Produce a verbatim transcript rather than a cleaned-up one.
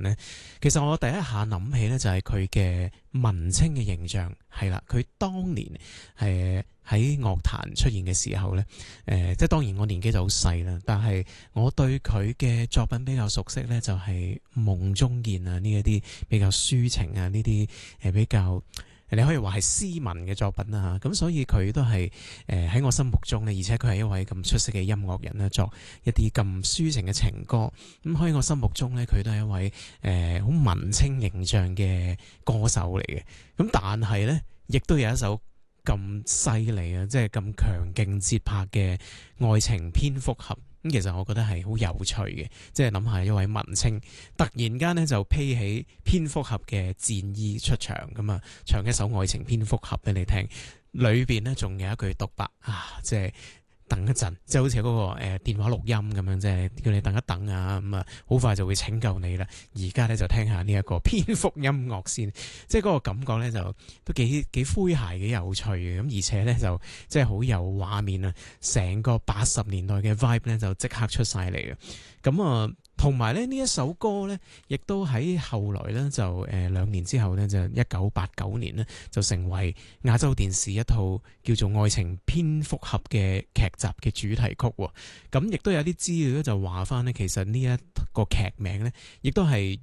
咧，其實我第一下諗起咧就係佢嘅文青嘅形象係啦。佢當年係喺樂壇出現嘅時候咧，誒、呃，即係當然我年紀就好細啦，但係我對佢嘅作品比較熟悉咧，就係《夢中見》啊，呢一啲比較抒情啊，呢啲誒比較。你可以話係斯文嘅作品啦，咁所以佢都係誒喺我心目中咧，而且佢係一位咁出色嘅音樂人啦，作一啲咁抒情嘅情歌，咁喺我心目中咧，佢都係一位誒好、呃、文青形象嘅歌手嚟嘅。咁但係咧，亦都有一首咁犀利啊，即係咁強勁節拍嘅愛情蝙蝠俠。咁其實我覺得係好有趣嘅，即係諗下一位文青突然間咧就披起蝙蝠俠嘅戰衣出場咁啊，唱一首愛情蝙蝠俠俾你聽，裏邊咧仲有一句獨白啊，即係等一陣，即係好似嗰個誒、呃、電話錄音咁樣，即係叫你等一等啊，咁啊好快就會拯救你啦。而家咧就聽下呢一個蝙蝠音樂先，即係嗰個感覺咧就都幾幾詼諧幾有趣嘅，咁而且咧就即係好有畫面啊，成個八十年代嘅 vibe 咧就即刻出晒嚟嘅，咁啊。同埋咧呢一首歌咧，亦都喺後來咧就誒兩、呃、年之後咧就一九八九年咧就成為亞洲電視一套叫做《愛情蝙蝠俠》嘅劇集嘅主題曲喎。咁亦都有啲資料咧就話翻咧，其實呢一個劇名咧，亦都係